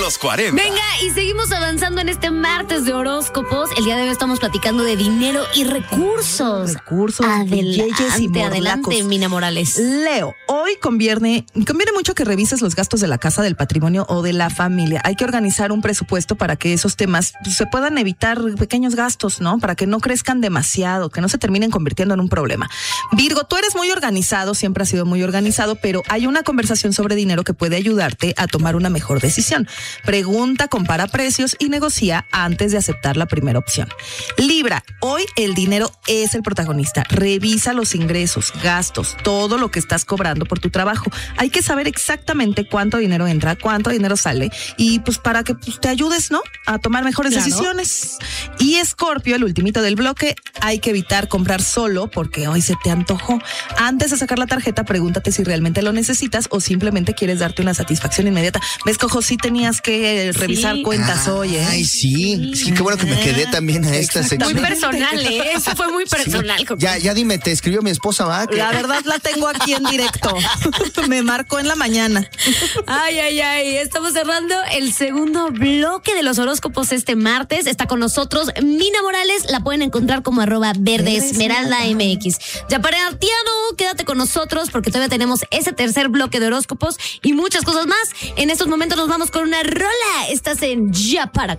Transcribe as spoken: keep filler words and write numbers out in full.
los cuarenta. Venga, y seguimos avanzando en este martes de horóscopos. El día de hoy estamos platicando de dinero y recursos. Recursos, billetes y Adelante, adelante, morlacos. Mina Morales. Leo, hoy conviene, conviene mucho que revises los gastos de la casa, del patrimonio o de la familia. Hay que organizar un presupuesto para que esos temas pues, se puedan evitar pequeños gastos, ¿no? Para que no crezcan demasiado, que no se terminen convirtiendo en un problema. Virgo, tú eres muy organizado, siempre has sido muy organizado, pero hay una conversación sobre dinero que puede ayudarte a tomar una mejor decisión. Pregunta, compara precios y negocia antes de aceptar la primera opción. Libra, hoy el dinero es el protagonista. Revisa los ingresos, gastos, todo lo que estás cobrando por tu trabajo. Hay que saber exactamente cuánto dinero entra, cuánto dinero sale y pues para que pues, te ayudes, ¿no? A tomar mejores Claro. decisiones. Y Escorpio, el ultimito del bloque, hay que evitar comprar solo porque hoy se te antojó. Antes de sacar la tarjeta, pregúntate si realmente lo necesitas o simplemente quieres darte una satisfacción inmediata. ¿Ves, Cojo? Sí tenías que revisar Sí. cuentas Ah, hoy, ¿eh? Ay, sí. Sí, qué bueno que me quedé también a esta Muy sección. personal, ¿eh? Eso fue muy personal. Sí. Coco. Ya, ya dime, te escribió mi esposa, ¿va? Que- La verdad la tengo aquí en directo. Me marcó en la mañana. Ay, ay, ay. Estamos cerrando el segundo bloque de los horóscopos este martes. Está con nosotros Mina Morales. La pueden encontrar como arroba verde esmeralda M X. Yapareatiano, quédate con nosotros porque todavía tenemos ese tercer bloque de horóscopos y muchas cosas más. En estos momentos nos vamos con una rola. Estás en Ya Para